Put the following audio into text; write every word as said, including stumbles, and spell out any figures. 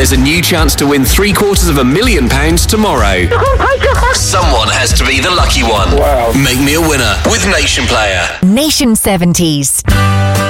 There's a new chance to win three quarters of a million pounds tomorrow. Oh my God. Someone has to be the lucky one. Wow. Make me a winner with Nation Player. Nation seventies.